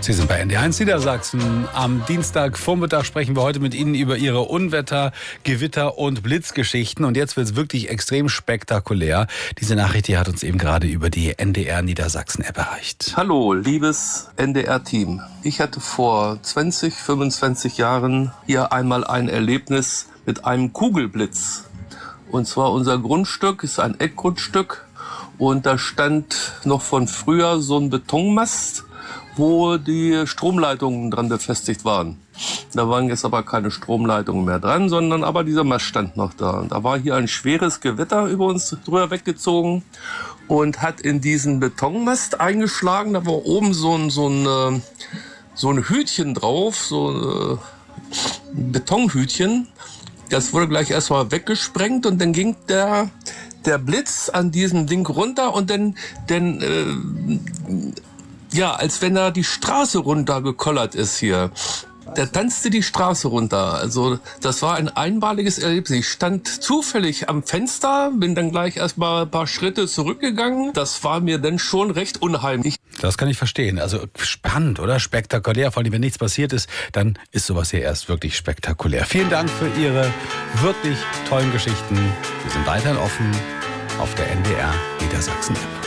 Sie sind bei NDR1 Niedersachsen. Am Dienstagvormittag sprechen wir heute mit Ihnen über Ihre Unwetter-, Gewitter- und Blitzgeschichten. Und jetzt wird es wirklich extrem spektakulär. Diese Nachricht hier hat uns eben gerade über die NDR Niedersachsen-App erreicht. Hallo, liebes NDR-Team. Ich hatte vor 20, 25 Jahren hier einmal ein Erlebnis mit einem Kugelblitz. Und zwar unser Grundstück ist ein Eckgrundstück. Und da stand noch von früher so ein Betonmast, wo die Stromleitungen dran befestigt waren. Da waren jetzt aber keine Stromleitungen mehr dran, sondern aber dieser Mast stand noch da. Und da war hier ein schweres Gewitter über uns drüber weggezogen und hat in diesen Betonmast eingeschlagen. Da war oben so ein Hütchen drauf, so ein Betonhütchen. Das wurde gleich erstmal weggesprengt und dann ging der Blitz an diesem Ding runter und dann als wenn er die Straße runtergekollert ist hier. Der tanzte die Straße runter. Also das war ein einmaliges Erlebnis. Ich stand zufällig am Fenster, bin dann gleich erstmal ein paar Schritte zurückgegangen. Das war mir dann schon recht unheimlich. Das kann ich verstehen. Also spannend, oder? Spektakulär. Vor allem, wenn nichts passiert ist, dann ist sowas hier erst wirklich spektakulär. Vielen Dank für Ihre wirklich tollen Geschichten. Wir sind weiterhin offen auf der NDR Niedersachsen-App.